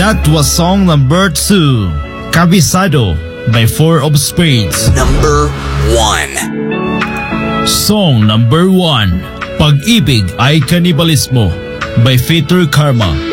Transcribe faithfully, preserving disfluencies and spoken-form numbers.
That was song number two, Kabisado by Four of Spades. Number one. Song number one, Pag-ibig ay Kanibalismo by Fater Karma.